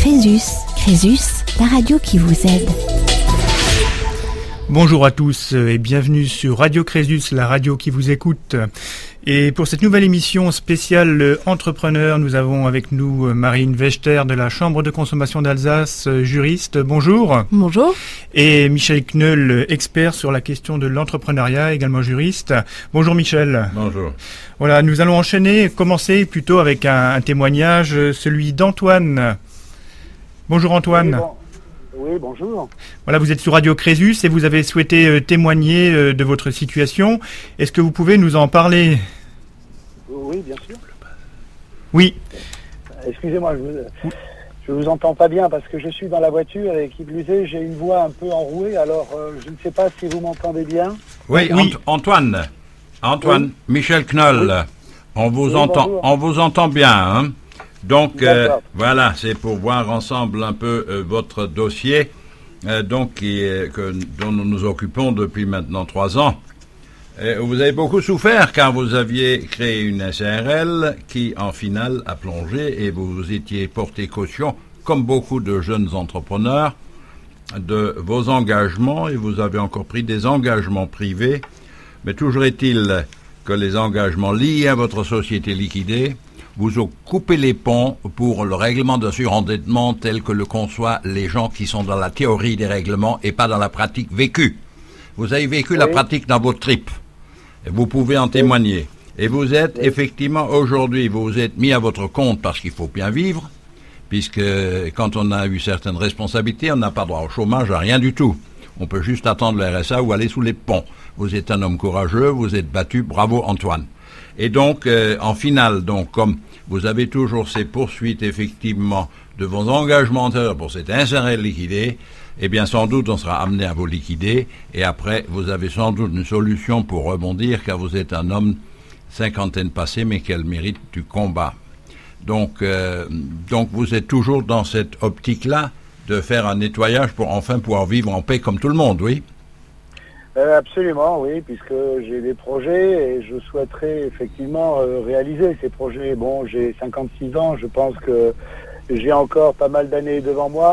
Crésus. Crésus, la radio qui vous aide. Bonjour à tous et bienvenue sur Radio Crésus, la radio qui vous écoute. Et pour cette nouvelle émission spéciale Entrepreneur, nous avons avec nous Marine Wechter de la Chambre de consommation d'Alsace, juriste. Bonjour. Bonjour. Et Michel Knoll, expert sur la question de l'entrepreneuriat, également juriste. Bonjour Michel. Bonjour. Voilà, nous allons commencer plutôt avec un témoignage, celui d'Antoine. Bonjour Antoine. Oui, bonjour. Voilà, vous êtes sur Radio Crésus et vous avez souhaité témoigner de votre situation. Est-ce que vous pouvez nous en parler ? Oui, bien sûr. Oui. Excusez-moi, je vous entends pas bien parce que je suis dans la voiture et qui plus est, j'ai une voix un peu enrouée, alors je ne sais pas si vous m'entendez bien. Oui. Antoine, oui. Michel Knoll, oui. On vous entend bien, hein ? Donc, voilà, c'est pour voir ensemble un peu votre dossier, dont nous nous occupons depuis maintenant 3 ans. Vous avez beaucoup souffert car vous aviez créé une SARL qui, en finale, a plongé et vous étiez porté caution, comme beaucoup de jeunes entrepreneurs, de vos engagements et vous avez encore pris des engagements privés. Mais toujours est-il que les engagements liés à votre société liquidée vous ont coupé les ponts pour le règlement de surendettement tel que le conçoivent les gens qui sont dans la théorie des règlements et pas dans la pratique vécue. Vous avez vécu la pratique dans votre tripes. Vous pouvez en témoigner. Et vous êtes effectivement aujourd'hui, vous vous êtes mis à votre compte parce qu'il faut bien vivre, puisque quand on a eu certaines responsabilités, on n'a pas droit au chômage, à rien du tout. On peut juste attendre le RSA ou aller sous les ponts. Vous êtes un homme courageux, vous êtes battu, bravo Antoine. Et donc, en finale, donc, comme vous avez toujours ces poursuites, effectivement, de vos engagements antérieurs pour cette SARL liquidée, eh bien, sans doute, on sera amené à vous liquider. Et après, vous avez sans doute une solution pour rebondir, car vous êtes un homme cinquantaine passée, mais qui a le mérite du combat. Donc, vous êtes toujours dans cette optique-là de faire un nettoyage pour enfin pouvoir vivre en paix comme tout le monde, oui ? Absolument, oui, puisque j'ai des projets et je souhaiterais effectivement réaliser ces projets. Bon, j'ai 56 ans, je pense que j'ai encore pas mal d'années devant moi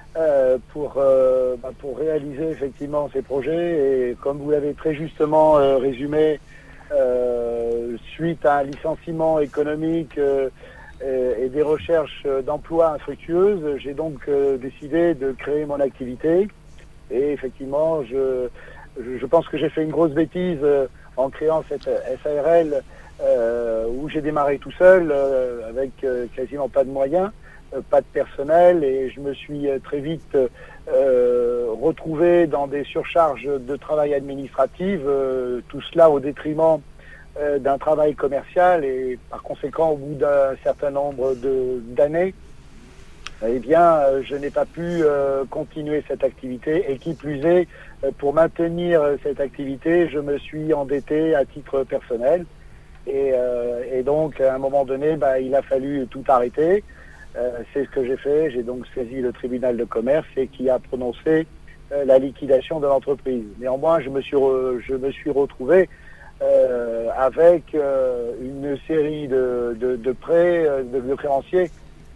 pour réaliser effectivement ces projets. Et comme vous l'avez très justement résumé, suite à un licenciement économique et des recherches d'emploi infructueuses, j'ai donc décidé de créer mon activité. Et effectivement, je pense que j'ai fait une grosse bêtise en créant cette SARL où j'ai démarré tout seul avec quasiment pas de moyens, pas de personnel, et je me suis très vite retrouvé dans des surcharges de travail administratif, tout cela au détriment d'un travail commercial, et par conséquent au bout d'un certain nombre d'années, eh bien, je n'ai pas pu continuer cette activité, et qui plus est, pour maintenir cette activité, je me suis endetté à titre personnel, et donc à un moment donné, il a fallu tout arrêter. C'est ce que j'ai fait. J'ai donc saisi le tribunal de commerce et qui a prononcé la liquidation de l'entreprise. Néanmoins, je me suis retrouvé avec une série de prêts, de créanciers.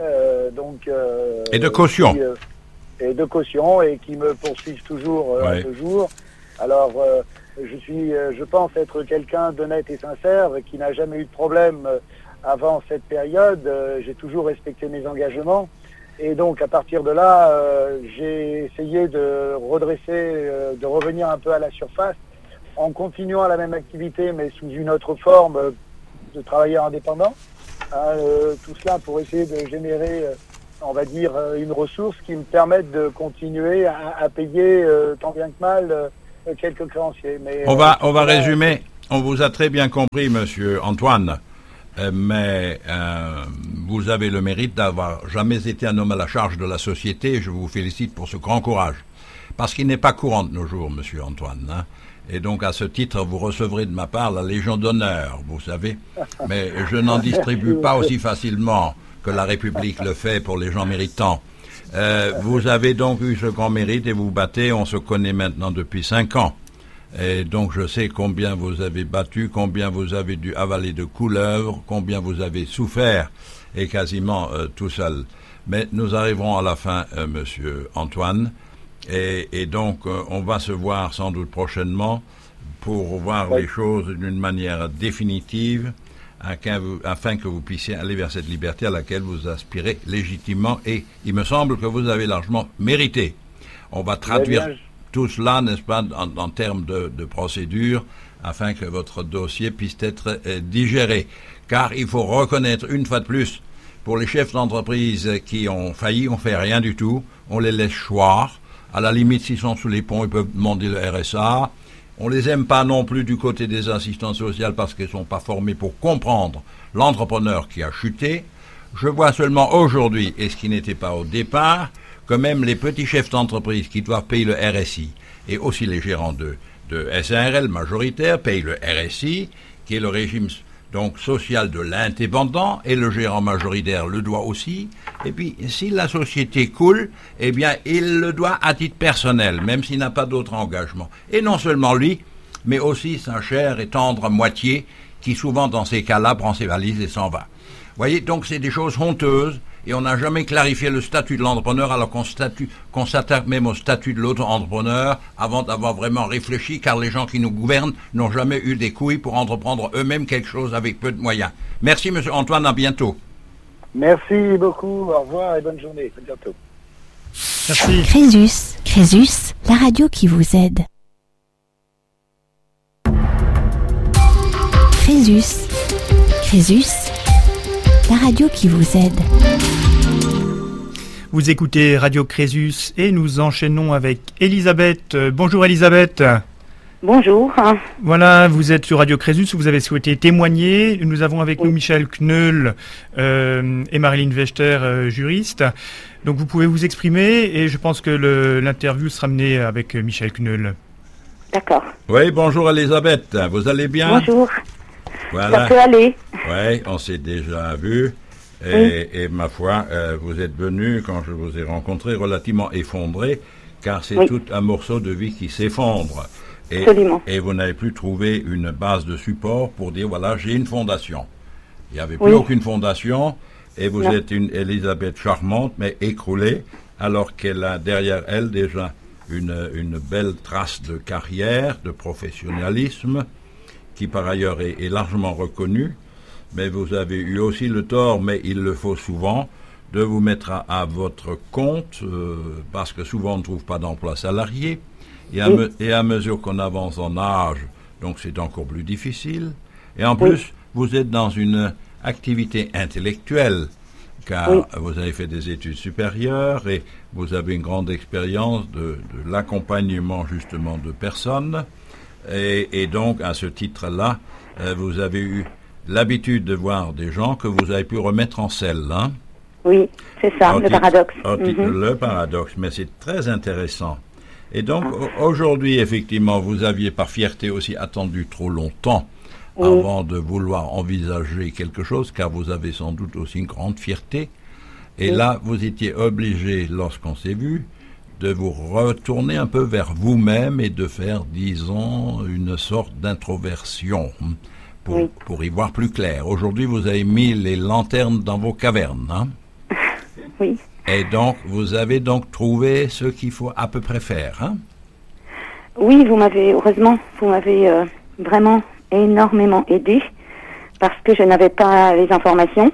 Et de caution. Et de caution, et qui me poursuivent toujours à ce jour. Alors, je pense être quelqu'un d'honnête et sincère, qui n'a jamais eu de problème avant cette période. J'ai toujours respecté mes engagements. Et donc, à partir de là, j'ai essayé de redresser, de revenir un peu à la surface, en continuant la même activité, mais sous une autre forme de travailleur indépendant. Tout cela pour essayer de générer, on va dire, une ressource qui me permette de continuer à payer tant bien que mal quelques créanciers. Mais, on va résumer. On vous a très bien compris, monsieur Antoine, mais vous avez le mérite d'avoir jamais été un homme à la charge de la société. Je vous félicite pour ce grand courage. Parce qu'il n'est pas courant de nos jours, monsieur Antoine, hein. Et donc, à ce titre, vous recevrez de ma part la Légion d'honneur, vous savez. Mais je n'en distribue pas aussi facilement que la République le fait pour les gens méritants. Vous avez donc eu ce grand mérite et vous battez. On se connaît maintenant depuis 5 ans. Et donc je sais combien vous avez battu, combien vous avez dû avaler de couleuvres, combien vous avez souffert, et quasiment tout seul. Mais nous arriverons à la fin, Monsieur Antoine, et donc on va se voir sans doute prochainement pour voir les choses d'une manière définitive, afin que vous puissiez aller vers cette liberté à laquelle vous aspirez légitimement, et il me semble que vous avez largement mérité. On va traduire tout cela, n'est-ce pas, en termes de procédure, afin que votre dossier puisse être digéré. Car il faut reconnaître une fois de plus, pour les chefs d'entreprise qui ont failli, on fait rien du tout, on les laisse choir. À la limite, s'ils sont sous les ponts, ils peuvent demander le RSA. On les aime pas non plus du côté des assistants sociaux parce qu'ils sont pas formés pour comprendre l'entrepreneur qui a chuté. Je vois seulement aujourd'hui, et ce qui n'était pas au départ, que même les petits chefs d'entreprise qui doivent payer le RSI, et aussi les gérants de SARL majoritaires payent le RSI, qui est le régime donc social de l'indépendant, et le gérant majoritaire le doit aussi. Et puis, si la société coule, eh bien, il le doit à titre personnel, même s'il n'a pas d'autre engagement. Et non seulement lui, mais aussi sa chère et tendre moitié, qui souvent, dans ces cas-là, prend ses valises et s'en va. Vous voyez, donc c'est des choses honteuses, et on n'a jamais clarifié le statut de l'entrepreneur, alors qu'on s'attaque même au statut de l'auto-entrepreneur avant d'avoir vraiment réfléchi, car les gens qui nous gouvernent n'ont jamais eu des couilles pour entreprendre eux-mêmes quelque chose avec peu de moyens. Merci, Monsieur Antoine, à bientôt. Merci beaucoup, au revoir et bonne journée, à bientôt. Merci. Crésus, la radio qui vous aide. Crésus, la radio qui vous aide. Vous écoutez Radio Crésus et nous enchaînons avec Elisabeth. Bonjour Elisabeth. Bonjour. Voilà, vous êtes sur Radio Crésus, vous avez souhaité témoigner. Nous avons avec nous Michel Knoll et Marilyn Vechter, juriste. Donc vous pouvez vous exprimer et je pense que l'interview sera menée avec Michel Knoll. D'accord. Oui, bonjour Elisabeth, vous allez bien? Bonjour. Voilà. Ça peut aller. Oui, on s'est déjà vu. Et ma foi, vous êtes venu, quand je vous ai rencontré, relativement effondré, car c'est tout un morceau de vie qui s'effondre. Absolument. Et vous n'avez plus trouvé une base de support pour dire, voilà, j'ai une fondation. Il n'y avait plus aucune fondation, et vous êtes une Elisabeth charmante, mais écroulée, alors qu'elle a derrière elle déjà une belle trace de carrière, de professionnalisme, qui par ailleurs est largement reconnue. Mais vous avez eu aussi le tort, mais il le faut souvent, de vous mettre à votre compte, parce que souvent on ne trouve pas d'emploi salarié, et à mesure qu'on avance en âge, donc c'est encore plus difficile. Et en plus, vous êtes dans une activité intellectuelle, car vous avez fait des études supérieures, et vous avez une grande expérience de l'accompagnement justement de personnes, et donc à ce titre-là, vous avez eu l'habitude de voir des gens que vous avez pu remettre en selle, hein? Oui, c'est ça, le paradoxe. Le paradoxe, mais c'est très intéressant. Et donc, aujourd'hui, effectivement, vous aviez par fierté aussi attendu trop longtemps avant de vouloir envisager quelque chose, car vous avez sans doute aussi une grande fierté. Et là, vous étiez obligé, lorsqu'on s'est vu, de vous retourner un peu vers vous-même et de faire, disons, une sorte d'introversion. Pour y voir plus clair. Aujourd'hui, vous avez mis les lanternes dans vos cavernes. Hein? Oui. Et donc, vous avez donc trouvé ce qu'il faut à peu près faire. Hein? Oui, heureusement, vous m'avez vraiment énormément aidé parce que je n'avais pas les informations.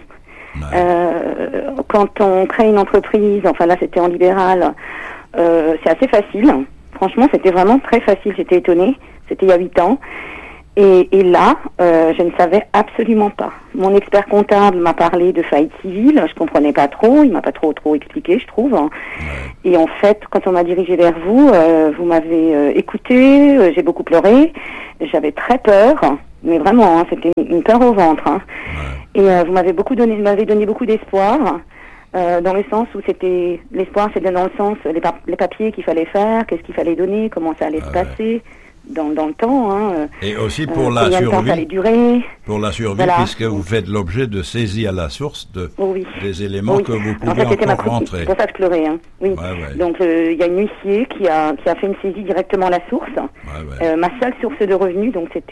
Quand on crée une entreprise, enfin là c'était en libéral, c'est assez facile. Franchement, c'était vraiment très facile. J'étais étonnée. C'était il y a 8 ans. Et là, je ne savais absolument pas. Mon expert comptable m'a parlé de faillite civile, je comprenais pas trop, il m'a pas trop expliqué, je trouve. Et en fait, quand on m'a dirigé vers vous, vous m'avez écouté, j'ai beaucoup pleuré, j'avais très peur, mais vraiment, c'était une peur au ventre. Et vous m'avez donné beaucoup d'espoir, dans le sens où l'espoir, c'était dans le sens, les papiers qu'il fallait faire, qu'est-ce qu'il fallait donner, comment ça allait se passer. dans le temps. Hein, et aussi pour la combien de temps ça survie. allait durer. Pour la survie, Voilà. puisque vous faites l'objet de saisie à la source des éléments Oui. que vous En pouvez fait, c'était ma encore copine. rentrer. C'est pour ça que je pleurais. Hein. Oui. Ouais. Donc, il y a une huissier qui a fait une saisie directement à la source. Ouais. Ma seule source de revenus, donc c'était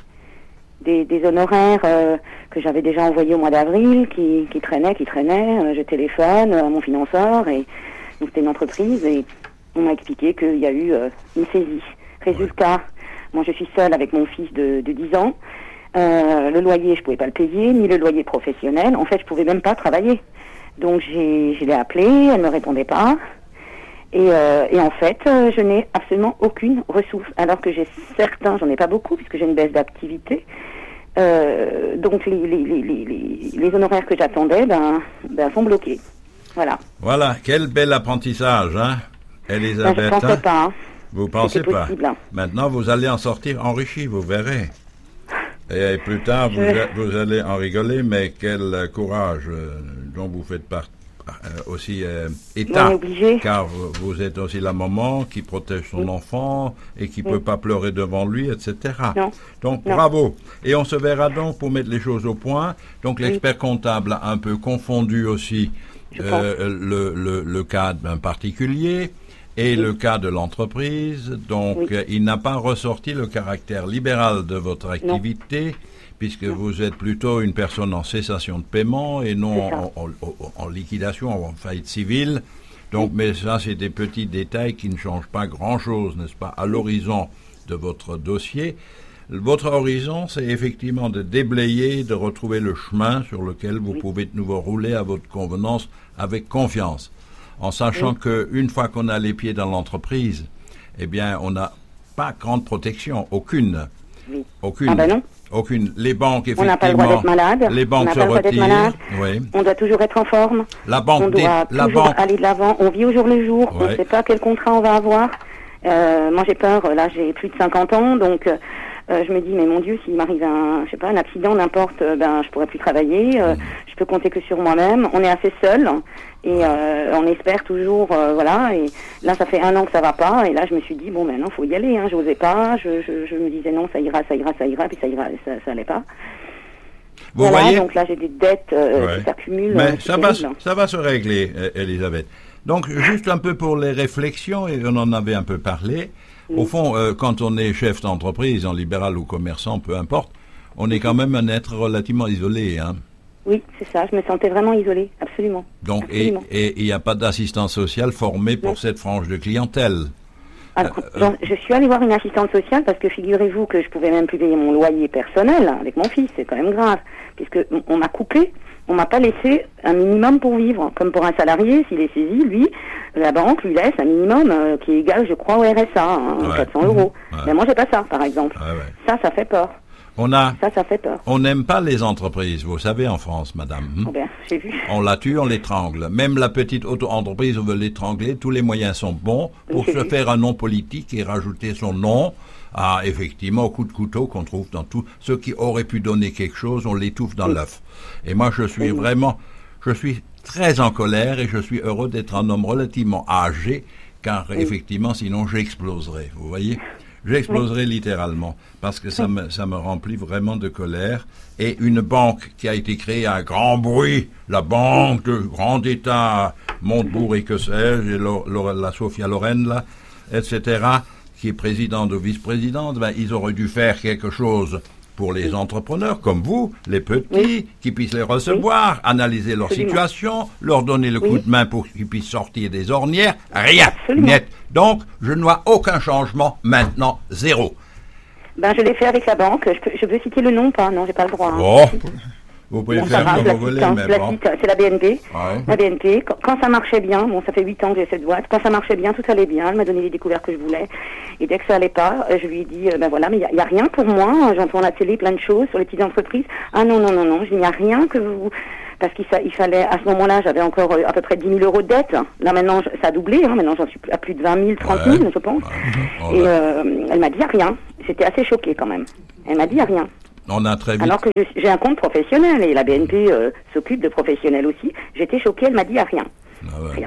des honoraires que j'avais déjà envoyés au mois d'avril, qui traînaient. Je téléphone à mon financeur, et donc c'était une entreprise, et on m'a expliqué qu'il y a eu une saisie. Résultat, moi je suis seule avec mon fils de 10 ans. Le loyer, je pouvais pas le payer, ni le loyer professionnel. En fait, je pouvais même pas travailler. Donc je l'ai appelée, elle me répondait pas. Et en fait, je n'ai absolument aucune ressource, alors que j'en ai pas beaucoup, puisque j'ai une baisse d'activité. Donc les honoraires que j'attendais, sont bloqués. Voilà. Voilà, quel bel apprentissage, hein, Elisabeth. Je pensais pas. Hein. Vous pensez C'était pas. possible, hein. Maintenant, vous allez en sortir enrichi, vous verrez. Et plus tard, vous allez en rigoler, mais quel courage dont vous faites aussi état, car vous êtes aussi la maman qui protège son enfant et qui peut pas pleurer devant lui, etc. Non. Donc bravo. Et on se verra donc pour mettre les choses au point. Donc l'expert comptable a un peu confondu aussi le cas d'un particulier et le cas de l'entreprise. Donc il n'a pas ressorti le caractère libéral de votre activité, puisque vous êtes plutôt une personne en cessation de paiement et non en liquidation, en faillite civile. Donc, mais ça, c'est des petits détails qui ne changent pas grand-chose, n'est-ce pas, à l'horizon de votre dossier. Votre horizon, c'est effectivement de déblayer, de retrouver le chemin sur lequel vous pouvez de nouveau rouler à votre convenance avec confiance, en sachant qu'une fois qu'on a les pieds dans l'entreprise, eh bien, on n'a pas grande protection, aucune. Aucune. Ah ben non. Aucune. Les banques, effectivement. On n'a pas le droit d'être malade. Les banques se retirent. Oui. On doit toujours être en forme. La banque, on doit toujours aller de l'avant. On vit au jour le jour. On ne sait pas quel contrat on va avoir. Moi, j'ai peur. Là, j'ai plus de 50 ans, donc je me dis, mais mon Dieu, s'il m'arrive un accident, n'importe, je pourrais plus travailler. Je peux compter que sur moi-même. On est assez seul. Et on espère toujours, voilà. Et là, ça fait 1 an que ça va pas. Et là, je me suis dit, bon, maintenant, faut y aller. Hein. J'osais pas. Je me disais non, ça ira. Puis ça allait pas. Vous voyez. Donc là, j'ai des dettes qui s'accumulent. Mais ça va se régler, Elisabeth. Donc, juste un peu pour les réflexions, et on en avait un peu parlé. Au fond, quand on est chef d'entreprise, en libéral ou commerçant, peu importe, on est quand même un être relativement isolé, hein. Oui, c'est ça. Je me sentais vraiment isolée, absolument. Donc, absolument. Et il n'y a pas d'assistance sociale formée pour cette frange de clientèle. Je suis allée voir une assistante sociale parce que figurez-vous que je pouvais même plus payer mon loyer personnel avec mon fils. C'est quand même grave, puisque on m'a coupé. On m'a pas laissé un minimum pour vivre. Comme pour un salarié, s'il est saisi, lui, la banque lui laisse un minimum qui est égal, je crois, au RSA, 400 €. Mais moi, j'ai pas ça, par exemple. Ça fait peur. Ça fait peur. On n'aime pas les entreprises, vous savez, en France, madame. J'ai vu. On la tue, on l'étrangle. Même la petite auto-entreprise, on veut l'étrangler. Tous les moyens sont bons pour se faire un nom politique et rajouter son nom à, effectivement, au coup de couteau qu'on trouve dans tout. Ceux qui auraient pu donner quelque chose, on l'étouffe dans l'œuf. Et moi, je suis très en colère et je suis heureux d'être un homme relativement âgé, car effectivement, sinon j'exploserais, vous voyez. J'exploserai littéralement, parce que ça me remplit vraiment de colère. Et une banque qui a été créée à grand bruit, la banque de grand État, Montebourg et que sais-je, et la Sophia Loren, là, etc., qui est présidente ou vice-présidente, ils auraient dû faire quelque chose pour les entrepreneurs comme vous, les petits, qui puissent les recevoir, analyser leur situation, leur donner le coup de main pour qu'ils puissent sortir des ornières. Rien, net. Donc, je ne vois aucun changement maintenant, zéro. Je l'ai fait avec la banque. Je peux citer le nom ou pas? Non, j'ai pas le droit. Vous pouvez faire comme vous voulez, mais bon. C'est la BNP. La BNP, quand ça marchait bien, ça fait 8 ans que j'ai cette boîte, quand ça marchait bien, tout allait bien, elle m'a donné les découvertes que je voulais. Et dès que ça allait pas, je lui ai dit, voilà, mais il y a rien pour moi, j'entends à la télé plein de choses sur les petites entreprises. Ah non, je n'y a rien que vous... Parce qu'il fallait, à ce moment-là, j'avais encore à peu près 10 000 € de dette. Là, maintenant, ça a doublé, maintenant j'en suis à plus de 20 000, 30 000, je pense. Et elle m'a dit rien. J'étais assez choquée quand même. Elle m'a dit rien. On a très vite. Alors que j'ai un compte professionnel et la BNP s'occupe de professionnels aussi. J'étais choquée, elle m'a dit rien. Rien.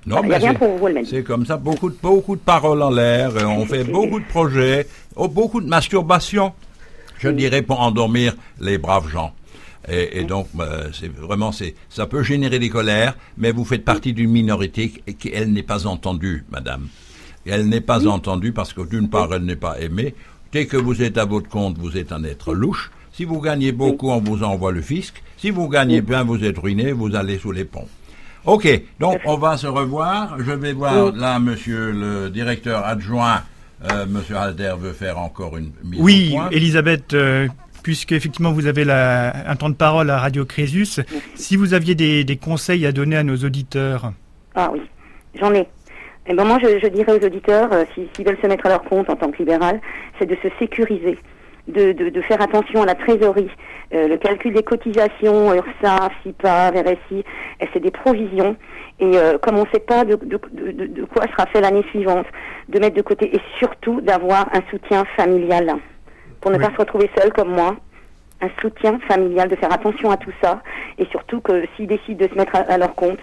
Non, il n'y a mais rien pour vous le même. c'est comme ça, beaucoup de paroles en l'air, on fait beaucoup de projets, beaucoup de masturbation, je dirais, pour endormir les braves gens. Et donc, ça peut générer des colères, mais vous faites partie d'une minorité qui, elle, n'est pas entendue, madame. Et elle n'est pas entendue parce que, d'une part, elle n'est pas aimée. Dès que vous êtes à votre compte, vous êtes un être louche. Si vous gagnez beaucoup, on vous envoie le fisc. Si vous gagnez bien, vous êtes ruiné, vous allez sous les ponts. Ok, donc on va se revoir. Je vais voir là, monsieur le directeur adjoint, monsieur Halder veut faire encore une mise au point. Oui, Elisabeth, puisque effectivement vous avez un temps de parole à Radio Crésus, si vous aviez des conseils à donner à nos auditeurs. Ah oui, j'en ai. Et ben moi, je dirais aux auditeurs, s'ils veulent se mettre à leur compte en tant que libéral, c'est de se sécuriser, de faire attention à la trésorerie, le calcul des cotisations, URSSAF, SIPA, RSI, c'est des provisions. Et comme on ne sait pas de quoi sera fait l'année suivante, de mettre de côté et surtout d'avoir un soutien familial pour ne pas se retrouver seul comme moi. Un soutien familial, de faire attention à tout ça, et surtout que s'ils décident de se mettre à leur compte,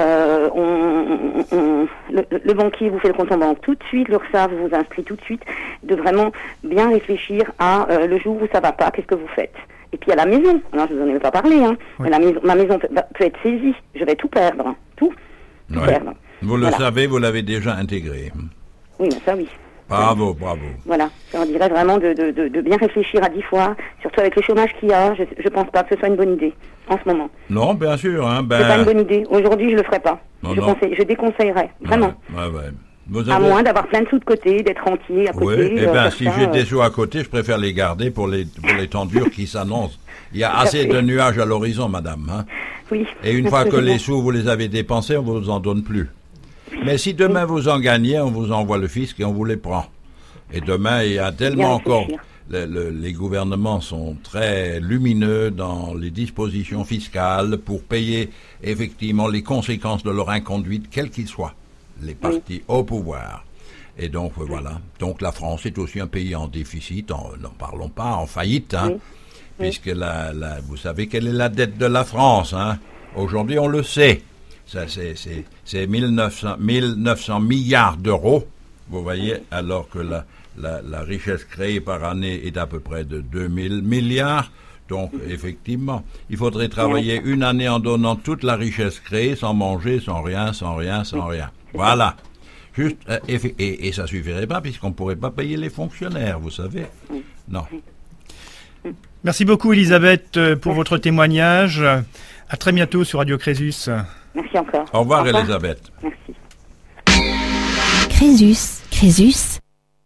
le banquier vous fait le compte en banque tout de suite, l'URSSAF vous inscrit tout de suite, de vraiment bien réfléchir à le jour où ça va pas, qu'est-ce que vous faites. Et puis à la maison, alors je vous en ai pas parlé, mais ma maison peut être saisie, je vais tout perdre, tout perdre. Vous le savez, vous l'avez déjà intégré. Oui, ça oui. Bravo. Voilà, on dirait vraiment de bien réfléchir à 10 fois, surtout avec le chômage qu'il y a, je pense pas que ce soit une bonne idée en ce moment. Non, bien sûr. C'est pas une bonne idée. Aujourd'hui, je le ferai pas. Je déconseillerais, vraiment. Ouais. À moins d'avoir plein de sous de côté, d'être entier à côté. Oui, si j'ai des sous à côté, je préfère les garder pour les temps durs qui s'annoncent. Il y a assez de nuages à l'horizon, madame. Oui. Et une fois que les sous, vous les avez dépensés, on ne vous en donne plus. Mais si demain vous en gagnez, on vous envoie le fisc et on vous les prend. Et demain, il y a tellement encore... Les gouvernements sont très lumineux dans les dispositions fiscales pour payer effectivement les conséquences de leur inconduite, quels qu'ils soient, les partis au pouvoir. Et donc, voilà. Donc la France est aussi un pays en déficit, n'en parlons pas, en faillite, puisque vous savez quelle est la dette de la France. Aujourd'hui, on le sait. Ça, c'est 1900 milliards d'euros, vous voyez, alors que la richesse créée par année est à peu près de 2000 milliards. Donc, effectivement, il faudrait travailler une année en donnant toute la richesse créée, sans manger, sans rien. Voilà. Juste, et ça suffirait pas, puisqu'on ne pourrait pas payer les fonctionnaires, vous savez. Non. Merci beaucoup, Elisabeth, pour votre témoignage. À très bientôt sur Radio Crésus. Merci encore. Au revoir, Elisabeth. Merci. Crésus.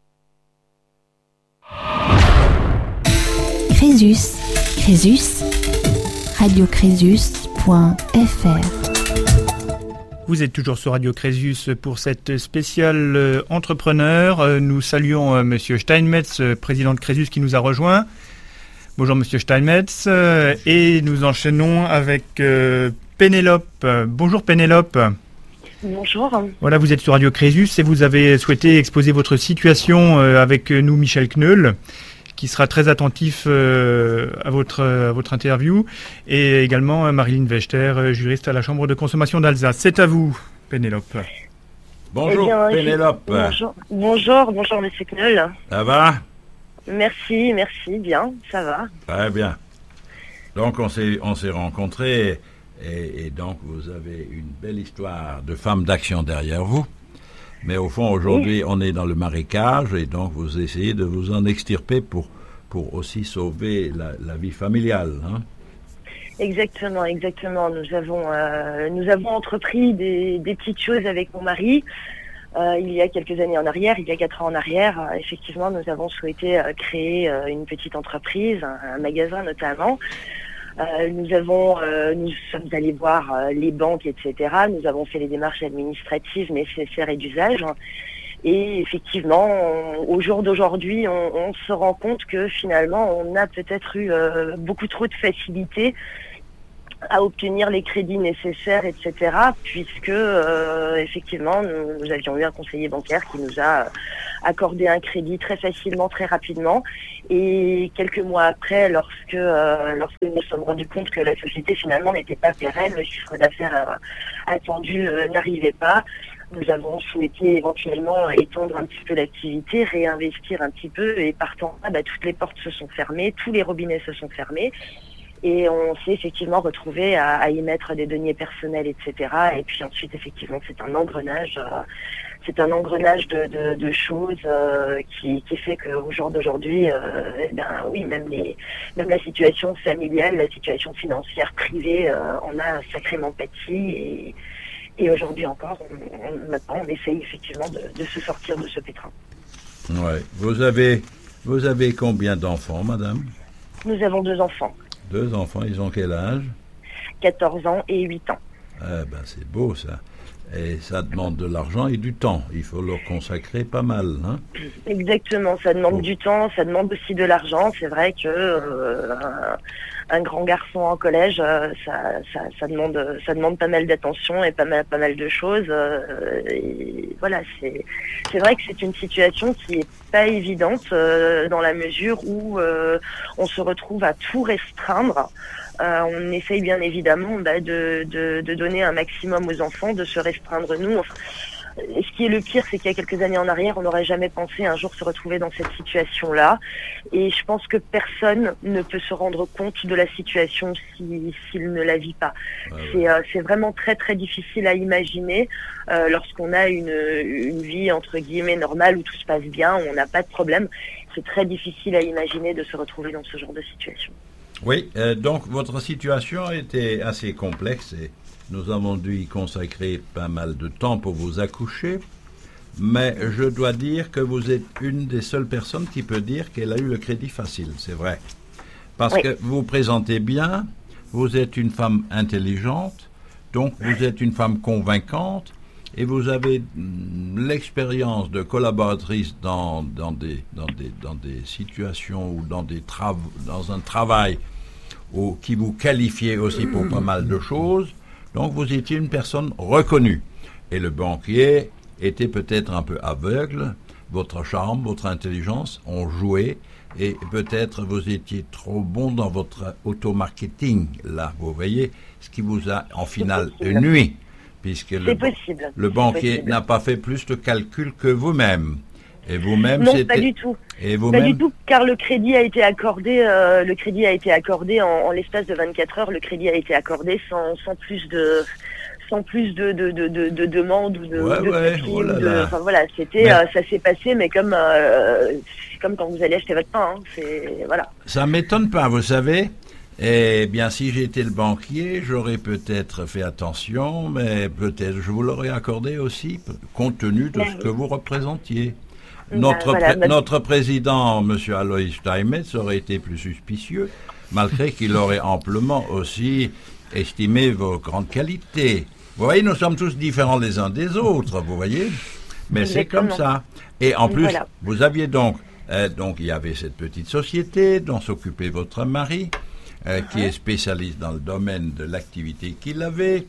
radiocrésus.fr. Vous êtes toujours sur Radio Crésus pour cette spéciale entrepreneur. Nous saluons Monsieur Steinmetz, président de Crésus, qui nous a rejoint. Bonjour Monsieur Steinmetz. Et nous enchaînons avec Pénélope. Bonjour Pénélope. Bonjour. Voilà, vous êtes sur Radio Crésus et vous avez souhaité exposer votre situation avec nous, Michel Kneul, qui sera très attentif à votre interview, et également Marilyn Wechter, juriste à la Chambre de consommation d'Alsace. C'est à vous, Pénélope. Bonjour, Pénélope. Bonjour, Monsieur Kneul. Ça va ? Merci, bien, ça va. Très bien. Donc, on s'est rencontrés, et donc, vous avez une belle histoire de femme d'action derrière vous. Mais au fond, aujourd'hui, on est dans le marécage, et donc vous essayez de vous en extirper pour aussi sauver la vie familiale. Exactement. Nous avons entrepris des petites choses avec mon mari. Il y a quelques années en arrière, il y a 4 ans en arrière, effectivement, nous avons souhaité créer une petite entreprise, un magasin notamment. Nous sommes allés voir les banques, etc. Nous avons fait les démarches administratives nécessaires et d'usage. Et effectivement, au jour d'aujourd'hui, on se rend compte que finalement, on a peut-être eu beaucoup trop de facilité à obtenir les crédits nécessaires, etc. Puisque effectivement, nous avions eu un conseiller bancaire qui nous a accordé un crédit très facilement, très rapidement. Et quelques mois après, lorsque nous nous sommes rendus compte que la société finalement n'était pas pérenne, le chiffre d'affaires attendu n'arrivait pas, nous avons souhaité éventuellement étendre un petit peu l'activité, réinvestir un petit peu, et partant là, toutes les portes se sont fermées, tous les robinets se sont fermés. Et on s'est effectivement retrouvé à y mettre des deniers personnels, etc. Et puis ensuite, effectivement, c'est un engrenage de choses qui fait qu'au jour d'aujourd'hui, oui, même la situation familiale, la situation financière privée, on a sacrément pâti. Et aujourd'hui encore, maintenant, on essaye effectivement de se sortir de ce pétrin. Ouais. Vous avez combien d'enfants, madame? Nous avons 2 enfants. 2 enfants, ils ont quel âge? 14 ans et 8 ans. C'est beau ça. Et ça demande de l'argent et du temps. Il faut leur consacrer pas mal. Hein? Exactement, ça demande du temps, ça demande aussi de l'argent. C'est vrai que un grand garçon en collège, ça demande pas mal d'attention et pas mal de choses. Et voilà, c'est vrai que c'est une situation qui est pas évidente dans la mesure où on se retrouve à tout restreindre. On essaye bien évidemment de donner un maximum aux enfants, de se restreindre nous. Enfin, ce qui est le pire, c'est qu'il y a quelques années en arrière, on n'aurait jamais pensé un jour se retrouver dans cette situation-là. Et je pense que personne ne peut se rendre compte de la situation s'il ne la vit pas. C'est vraiment très très difficile à imaginer lorsqu'on a une vie entre guillemets normale où tout se passe bien, où on n'a pas de problème. C'est très difficile à imaginer de se retrouver dans ce genre de situation. Oui, donc votre situation était assez complexe et nous avons dû y consacrer pas mal de temps pour vous accoucher, mais je dois dire que vous êtes une des seules personnes qui peut dire qu'elle a eu le crédit facile, c'est vrai. Parce que vous vous présentez bien, vous êtes une femme intelligente, donc vous êtes une femme convaincante et vous avez l'expérience de collaboratrice dans des situations ou dans un travail qui vous qualifiait aussi pour pas mal de choses. Donc vous étiez une personne reconnue. Et le banquier était peut-être un peu aveugle. Votre charme, votre intelligence ont joué. Et peut-être vous étiez trop bon dans votre auto-marketing, là, vous voyez, ce qui vous a en finale nui. Puisque le banquier n'a pas fait plus de calculs que vous-même. Et vous-même, non, pas du tout. Et pas du tout, car le crédit a été accordé. En l'espace de 24 heures. Le crédit a été accordé sans plus de demandes ou de enfin voilà, ça s'est passé, mais comme quand vous allez acheter votre pain. Voilà. Ça m'étonne pas, vous savez. Eh bien, si j'étais le banquier, j'aurais peut-être fait attention, mais peut-être je vous l'aurais accordé aussi, compte tenu de ce que vous représentiez. Notre président, M. Alois Steinmetz, aurait été plus suspicieux, malgré qu'il aurait amplement aussi estimé vos grandes qualités. Vous voyez, nous sommes tous différents les uns des autres, vous voyez, mais c'est comme ça. Et en plus, vous aviez donc il y avait cette petite société dont s'occupait votre mari, qui est spécialiste dans le domaine de l'activité qu'il avait.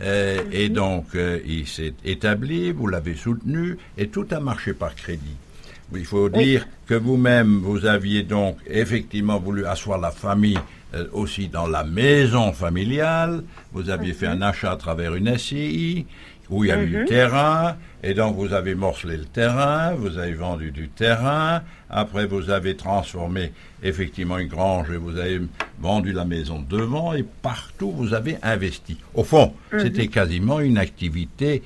Et donc, il s'est établi, vous l'avez soutenu, et tout a marché par crédit. Il faut dire que vous-même, vous aviez donc effectivement voulu asseoir la famille aussi dans la maison familiale. Vous aviez fait un achat à travers une SCI, où il y avait du terrain, et donc vous avez morcelé le terrain, vous avez vendu du terrain, après vous avez transformé effectivement une grange et vous avez vendu la maison devant, et partout vous avez investi. Au fond, c'était quasiment une activité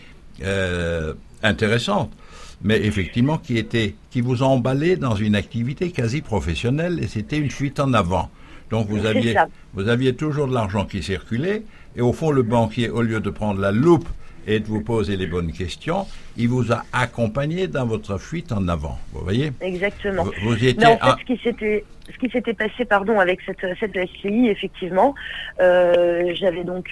intéressante, mais effectivement qui vous emballait dans une activité quasi professionnelle, et c'était une fuite en avant. Donc vous aviez toujours de l'argent qui circulait, et au fond le banquier, au lieu de prendre la loupe et de vous poser les bonnes questions, il vous a accompagné dans votre fuite en avant. Vous voyez ? Exactement. Vous étiez mais en fait, ce qui s'était passé, avec cette SCI, effectivement, j'avais donc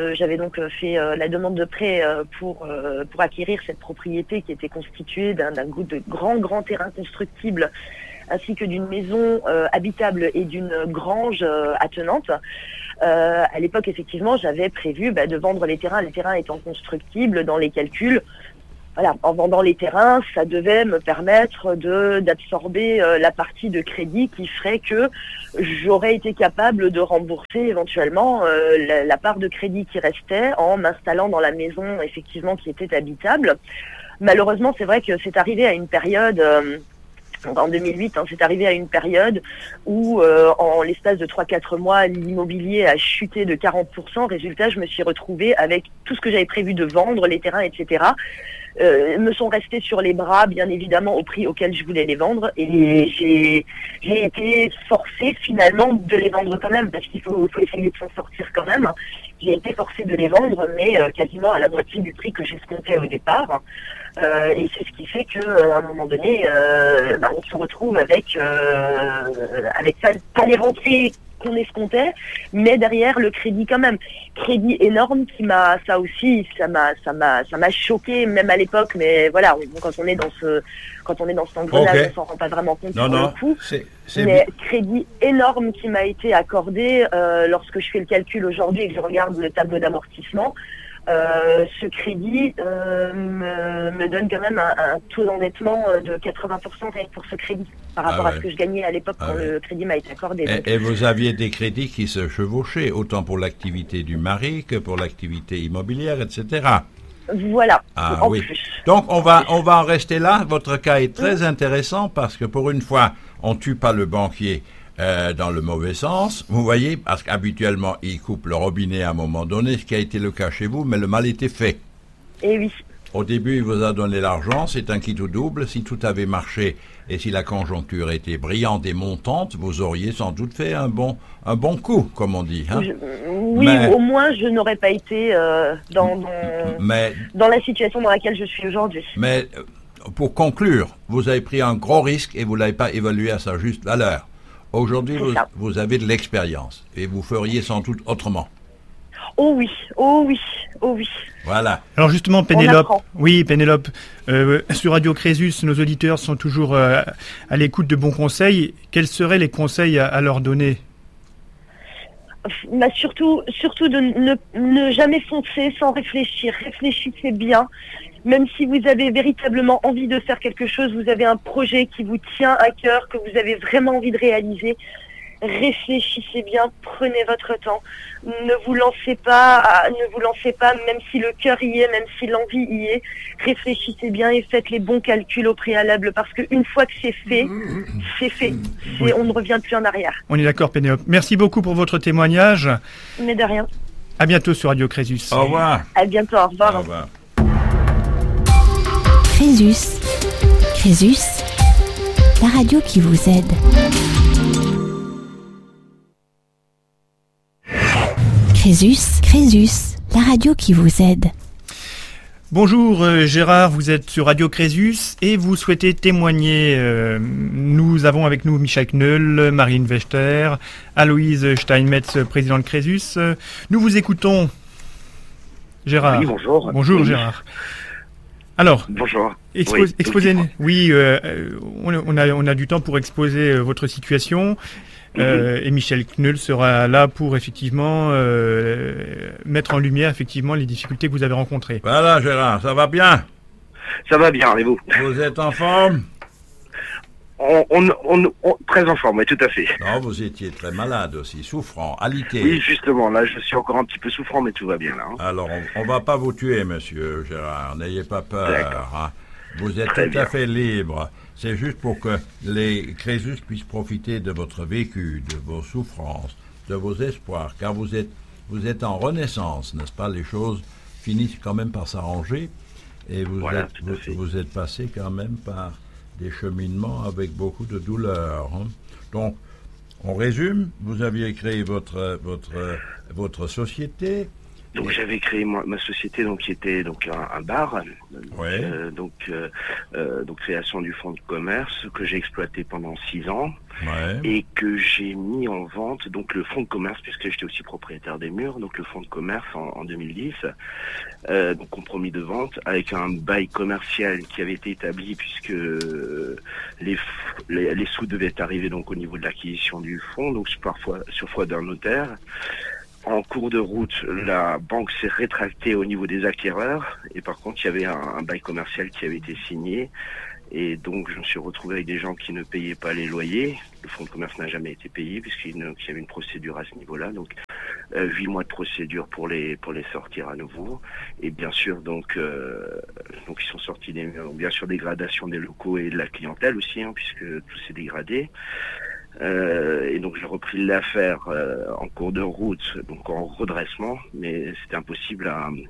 fait la demande de prêt pour acquérir cette propriété qui était constituée d'un groupe de grands terrains constructibles, ainsi que d'une maison habitable et d'une grange attenante. À l'époque, effectivement, j'avais prévu de vendre les terrains étant constructibles dans les calculs. voilà, en vendant les terrains, ça devait me permettre d'absorber la partie de crédit qui ferait que j'aurais été capable de rembourser éventuellement la part de crédit qui restait en m'installant dans la maison effectivement qui était habitable. Malheureusement, c'est vrai que c'est arrivé à une période en 2008, c'est arrivé à une période où en l'espace de 3-4 mois, l'immobilier a chuté de 40%. Résultat, je me suis retrouvée avec tout ce que j'avais prévu de vendre, les terrains, etc. Me sont restés sur les bras, bien évidemment, au prix auquel je voulais les vendre. Et j'ai été forcée finalement de les vendre quand même, parce qu'il faut essayer de s'en sortir quand même. J'ai été forcée de les vendre, mais quasiment à la moitié du prix que j'escomptais au départ. Et c'est ce qui fait qu'à un moment donné, on se retrouve avec pas les rentrées qu'on escomptait, mais derrière le crédit quand même. Crédit énorme qui m'a choqué même à l'époque, mais voilà, quand on est dans cet engrenage, on s'en rend pas vraiment compte sur le coup. Mais crédit énorme qui m'a été accordé lorsque je fais le calcul aujourd'hui et que je regarde le tableau d'amortissement. Ce crédit me donne quand même un taux d'endettement de 80% rien que pour ce crédit par rapport à ce que je gagnais à l'époque quand le crédit m'a été accordé. Et vous aviez des crédits qui se chevauchaient, autant pour l'activité du mari que pour l'activité immobilière, etc. Voilà. Plus. Donc on va en rester là. Votre cas est très intéressant parce que pour une fois, on tue pas le banquier dans le mauvais sens, vous voyez, parce qu'habituellement, il coupe le robinet à un moment donné, ce qui a été le cas chez vous, mais le mal était fait. Et oui. Au début, il vous a donné l'argent, c'est un quitte ou double. Si tout avait marché et si la conjoncture était brillante et montante, vous auriez sans doute fait un bon coup, comme on dit. Oui, mais, au moins, je n'aurais pas été dans la situation dans laquelle je suis aujourd'hui. Mais pour conclure, vous avez pris un gros risque et vous ne l'avez pas évalué à sa juste valeur. Aujourd'hui, vous avez de l'expérience et vous feriez sans doute autrement. Oh oui. Voilà. Alors justement, Pénélope, sur Radio Crésus, nos auditeurs sont toujours à l'écoute de bons conseils. Quels seraient les conseils à leur donner ? Surtout de ne jamais foncer sans réfléchir. Réfléchissez bien. Même si vous avez véritablement envie de faire quelque chose, vous avez un projet qui vous tient à cœur, que vous avez vraiment envie de réaliser, réfléchissez bien, prenez votre temps. Ne vous lancez pas, même si le cœur y est, même si l'envie y est. Réfléchissez bien et faites les bons calculs au préalable, parce qu'une fois que c'est fait, c'est fait. On ne revient plus en arrière. On est d'accord, Pénélope. Merci beaucoup pour votre témoignage. Mais de rien. À bientôt sur Radio Crésus. Au revoir. À bientôt, au revoir. Au revoir. Crésus, la radio qui vous aide. Crésus, la radio qui vous aide. Bonjour Gérard, vous êtes sur Radio Crésus et vous souhaitez témoigner. Nous avons avec nous Michel Knoll, Marine Wechter, Aloïse Steinmetz, président de Crésus. Nous vous écoutons. Gérard. Oui, bonjour. Bonjour oui. Gérard. Alors, bonjour. Exposez. On a du temps pour exposer votre situation. Et Michel Knoll sera là pour effectivement mettre en lumière effectivement les difficultés que vous avez rencontrées. Voilà Gérard, ça va bien ? Ça va bien, et vous ? Vous êtes en forme ? Très en forme, oui, tout à fait. Non, vous étiez très malade aussi, souffrant, alité. Oui, justement, là je suis encore un petit peu souffrant, mais tout va bien là. Alors, on va pas vous tuer, monsieur Gérard, n'ayez pas peur. Vous êtes très tout bien. à fait libre. C'est juste pour que les Crésus puissent profiter de votre vécu, de vos souffrances, de vos espoirs, car vous êtes en renaissance, n'est-ce pas ? Les choses finissent quand même par s'arranger, et vous êtes passé quand même par des cheminements avec beaucoup de douleur. Donc, on résume, vous aviez créé votre société. Donc j'avais créé ma société qui était un bar, donc création du fonds de commerce que j'ai exploité pendant 6 ans et que j'ai mis en vente le fonds de commerce puisque j'étais aussi propriétaire des murs, donc le fonds de commerce en 2010, donc compromis de vente avec un bail commercial qui avait été établi puisque les sous devaient arriver donc au niveau de l'acquisition du fonds, donc parfois sur foi d'un notaire. En cours de route, la banque s'est rétractée au niveau des acquéreurs et par contre, il y avait un bail commercial qui avait été signé et donc je me suis retrouvé avec des gens qui ne payaient pas les loyers. Le fonds de commerce n'a jamais été payé puisqu'il y avait une procédure à ce niveau-là. Donc 8 mois de procédure pour les sortir à nouveau et bien sûr donc ils sont sortis bien sûr dégradation des locaux et de la clientèle aussi puisque tout s'est dégradé. Et donc j'ai repris l'affaire en cours de route, donc en redressement, mais c'était impossible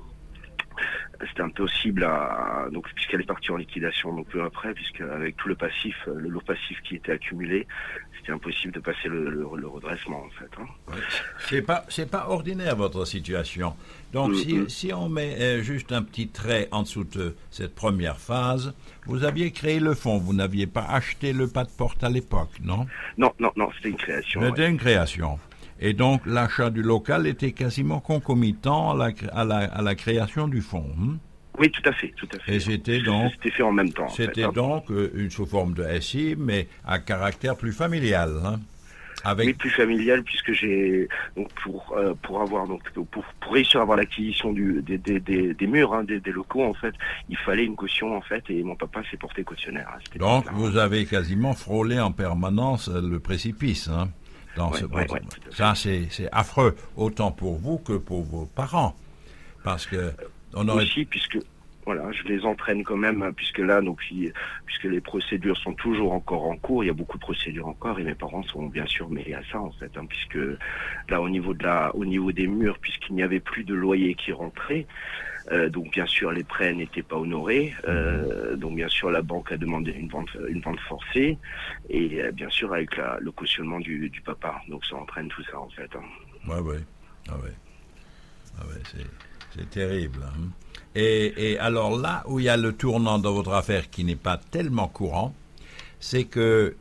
donc puisqu'elle est partie en liquidation donc peu après, puisque avec tout le lot passif qui était accumulé, c'était impossible de passer le redressement en fait. Ouais. C'est pas ordinaire votre situation. Donc si on met juste un petit trait en dessous de cette première phase, vous aviez créé le fonds, vous n'aviez pas acheté le pas de porte à l'époque, non? Non, c'était une création. C'était une création. Et donc l'achat du local était quasiment concomitant à la création du fonds. Oui, tout à fait. Et c'était fait en même temps. C'était donc une sous forme de SI, mais à caractère plus familial. Oui, plus familial, puisque j'ai donc pour réussir à avoir l'acquisition des murs, des locaux en fait, il fallait une caution en fait, et mon papa s'est porté cautionnaire. Donc vous avez quasiment frôlé en permanence le précipice. Ça c'est affreux, autant pour vous que pour vos parents, parce que on aurait aussi puisque voilà, je les entraîne quand même, puisque là, puisque les procédures sont toujours encore en cours, il y a beaucoup de procédures encore, et mes parents sont bien sûr mêlés à ça en fait, puisque là au niveau des murs, puisqu'il n'y avait plus de loyer qui rentrait, donc bien sûr les prêts n'étaient pas honorés, donc bien sûr la banque a demandé une vente forcée, et bien sûr avec le cautionnement du papa, donc ça entraîne tout ça en fait. C'est terrible. Et alors là où il y a le tournant dans votre affaire qui n'est pas tellement courant, c'est que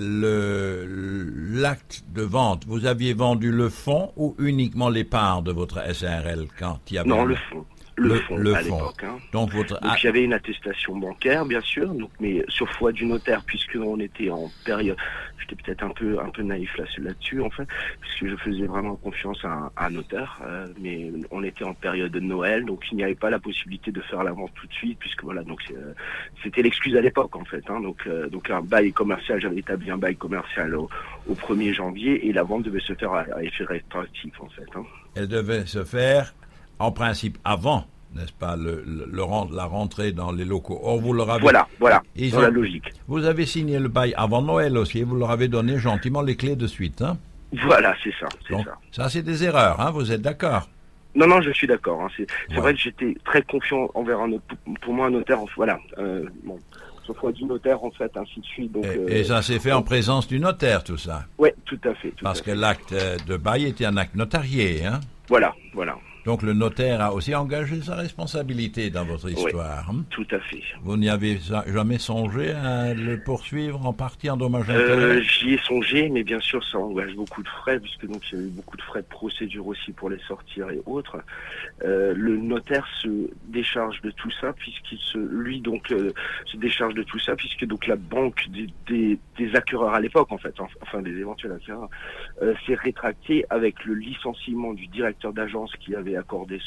l'acte de vente, vous aviez vendu le fonds ou uniquement les parts de votre SARL quand il y avait... Non, le fonds. Le fonds à l'époque. Donc il y avait une attestation bancaire, bien sûr, mais sur foi du notaire, puisqu'on était en période... J'étais peut-être un peu naïf là-dessus, en fait, puisque je faisais vraiment confiance à un notaire, mais on était en période de Noël, donc il n'y avait pas la possibilité de faire la vente tout de suite, puisque voilà, donc c'était l'excuse à l'époque, en fait. Donc un bail commercial, j'avais établi un bail commercial au 1er janvier, et la vente devait se faire à effet rétroactif, en fait. Elle devait se faire... En principe, avant, n'est-ce pas, la rentrée dans les locaux. Or, vous leur avez... Voilà, dans la logique. Vous avez signé le bail avant Noël aussi, et vous leur avez donné gentiment les clés de suite, Voilà, c'est ça. Ça, c'est des erreurs, vous êtes d'accord? Non, je suis d'accord. C'est vrai que j'étais très confiant envers pour moi, un notaire, voilà. Sauf fois du notaire, en fait, ainsi de suite. Donc, et ça s'est fait en présence du notaire, tout ça? Oui, tout à fait. Parce que l'acte de bail était un acte notarié, Voilà. Donc le notaire a aussi engagé sa responsabilité dans votre histoire. Oui, tout à fait. Vous n'y avez jamais songé à le poursuivre en partie en dommages intérêts? J'y ai songé, mais bien sûr ça engage beaucoup de frais, puisque donc il y a eu beaucoup de frais de procédure aussi pour les sortir et autres. Le notaire se décharge de tout ça, puisqu'il se décharge de tout ça, puisque donc la banque des acquéreurs à l'époque, en fait, enfin des éventuels acquéreurs, s'est rétractée avec le licenciement du directeur d'agence qui avait accordé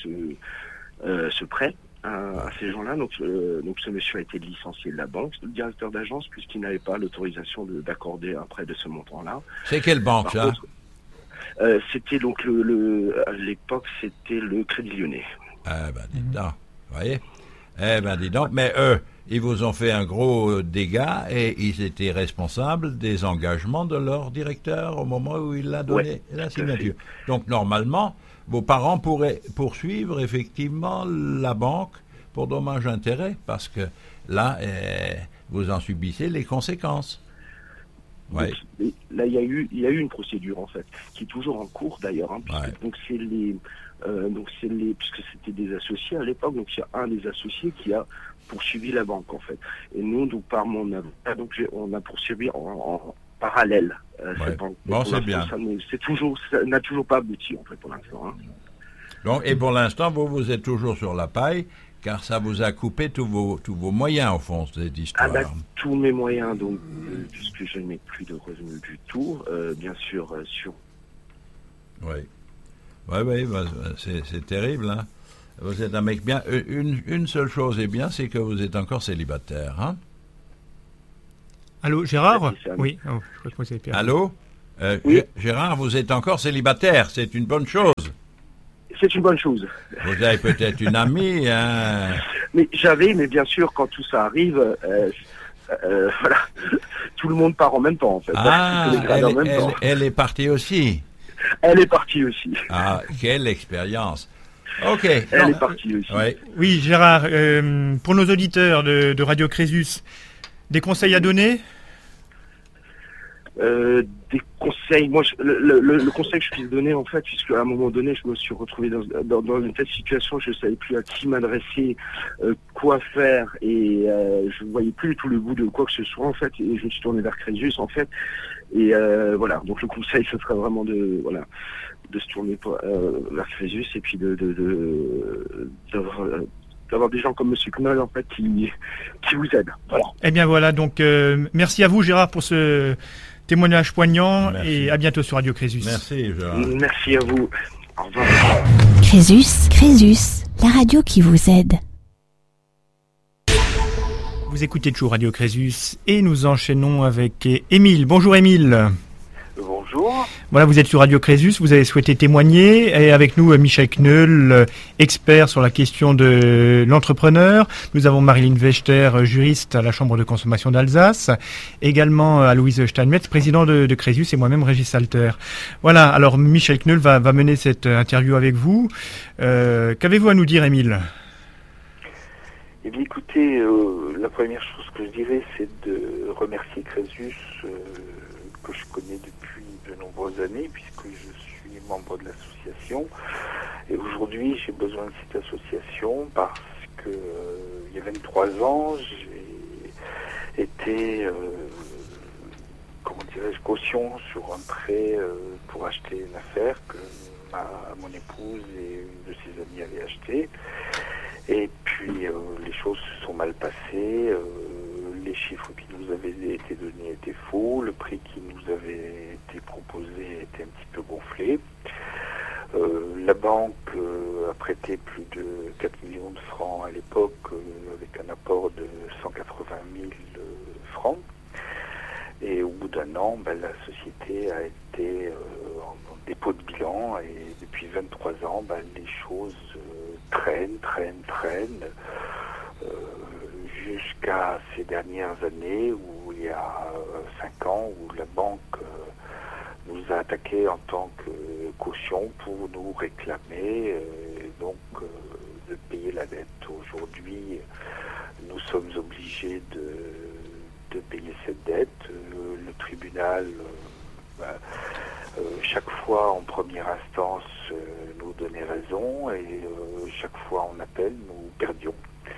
ce prêt à ces gens-là. Donc ce monsieur a été licencié de la banque, le directeur d'agence, puisqu'il n'avait pas l'autorisation d'accorder un prêt de ce montant-là. C'est quelle banque, ça? C'était donc à l'époque, c'était le Crédit Lyonnais. Dis donc, vous voyez? Dis donc, mais eux, ils vous ont fait un gros dégât et ils étaient responsables des engagements de leur directeur au moment où il a donné la signature. Donc normalement, vos parents pourraient poursuivre effectivement la banque pour dommages intérêts, parce que là, vous en subissez les conséquences. Donc, là, il y a eu une procédure en fait, qui est toujours en cours d'ailleurs. Donc puisque c'était des associés à l'époque, donc il y a un des associés qui a poursuivi la banque en fait. Et nous, donc par mon avocat, donc on a poursuivi en parallèle cette banque. Bon, c'est bien. Ça n'a toujours pas abouti en fait pour l'instant. Donc, et pour l'instant, vous êtes toujours sur la paille, car ça vous a coupé tous vos moyens au fond, cette histoire. Tous mes moyens, donc puisque je n'ai plus de revenus du tout, bien sûr sur. Oui. Oui, c'est terrible. Hein. Vous êtes un mec bien. Une seule chose est bien, c'est que vous êtes encore célibataire. Hein. Allô, Gérard ? Oui, je crois que vous avez perdu. Allô oui. Gérard, vous êtes encore célibataire, c'est une bonne chose. C'est une bonne chose. Vous avez peut-être une amie. Hein. Mais bien sûr, quand tout ça arrive, voilà, tout le monde part en même temps, en fait. Ah, elle est partie aussi. Elle est partie aussi. Ah, quelle expérience. Ok. Elle est partie aussi. Ouais. Oui, Gérard, pour nos auditeurs de Radio Crésus, des conseils à donner ? Des conseils, moi le conseil que je puisse donner en fait, puisque à un moment donné je me suis retrouvé dans une telle situation, je ne savais plus à qui m'adresser, quoi faire, et je ne voyais plus tout le bout de quoi que ce soit en fait, et je me suis tourné vers Crésus en fait, et voilà, donc le conseil ce serait vraiment de se tourner vers Crésus, et puis d'avoir des gens comme Monsieur Knoll en fait qui vous aident. Voilà. Eh bien voilà, donc merci à vous Gérard pour ce témoignage poignant. Merci. Et à bientôt sur Radio Crésus. Merci Gérard. Merci à vous. Au revoir. Crésus, la radio qui vous aide. Vous écoutez toujours Radio Crésus et nous enchaînons avec Émile. Bonjour Émile. Bonjour. Voilà, vous êtes sur Radio Crésus, vous avez souhaité témoigner, et avec nous Michel Knoll, expert sur la question de l'entrepreneur. Nous avons Marilyn Vechter, juriste à la Chambre de consommation d'Alsace, également Aloïse Steinmetz, président de Crésus, et moi-même Régis Salter. Voilà, alors Michel Knoll va mener cette interview avec vous. Qu'avez-vous à nous dire, Émile ? Eh bien, écoutez, la première chose que je dirais, c'est de remercier Crésus, que je connais depuis de nombreuses années, puisque je suis membre de l'association. Et aujourd'hui, j'ai besoin de cette association parce que il y a 23 ans, j'ai été, caution sur un prêt pour acheter une affaire que mon épouse et une de ses amies avaient acheté. Et puis, les choses se sont mal passées. Les chiffres qui nous avaient été donnés étaient faux. Le prix qui nous avait été proposé était un petit peu gonflé. La banque a prêté plus de 4 millions de francs à l'époque, avec un apport de 180 000 francs. Et au bout d'un an, la société a été en dépôt de bilan. Et depuis 23 ans, les choses traînent. Jusqu'à ces dernières années où il y a 5 ans où la banque nous a attaqué en tant que caution pour nous réclamer de payer la dette. Aujourd'hui, nous sommes obligés de payer cette dette. Le tribunal, chaque fois en première instance, nous donnait raison et chaque fois en appel, nous perdions.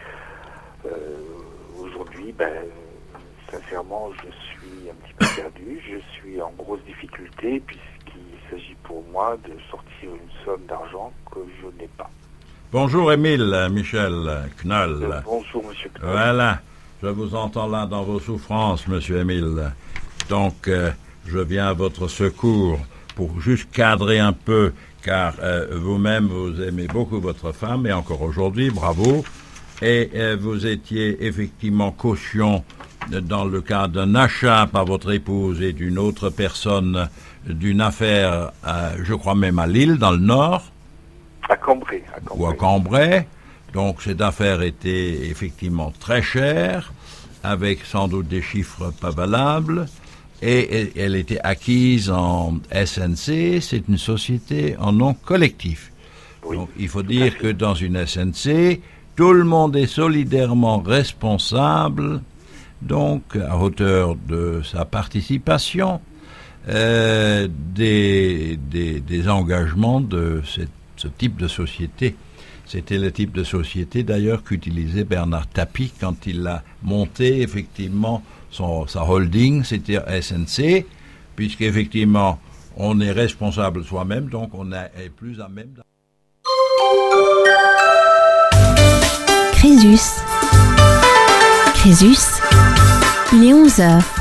Aujourd'hui, sincèrement, je suis un petit peu perdu. Je suis en grosse difficulté puisqu'il s'agit pour moi de sortir une somme d'argent que je n'ai pas. Bonjour Émile, Michel Knoll. Bonjour Monsieur Knoll. Voilà, je vous entends là dans vos souffrances, Monsieur Émile. Donc, je viens à votre secours pour juste cadrer un peu, car vous-même, vous aimez beaucoup votre femme, et encore aujourd'hui, bravo. Et vous étiez effectivement caution dans le cas d'un achat par votre épouse et d'une autre personne d'une affaire, je crois même à Lille, dans le Nord. À Cambrai. Ou à Cambrai. Donc cette affaire était effectivement très chère, avec sans doute des chiffres pas valables. Et elle était acquise en SNC, c'est une société en nom collectif. Oui, donc il faut dire que dans une SNC, tout le monde est solidairement responsable, donc à hauteur de sa participation, des engagements de ce type de société. C'était le type de société d'ailleurs qu'utilisait Bernard Tapie quand il a monté effectivement sa holding, c'était SNC, puisqu'effectivement on est responsable soi-même, donc on est plus à même. Crésus, il est 11h.